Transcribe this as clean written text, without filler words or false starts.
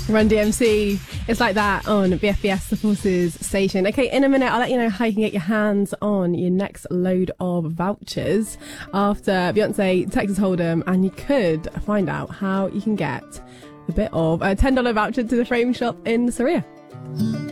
Run DMC. It's like that on BFBS The Forces station. Okay, in a minute, I'll let you know how you can get your hands on your next load of vouchers after Beyonce, Texas Hold'em, and you could find out how you can get a bit of a $10 voucher to the Frame Shop in Saria.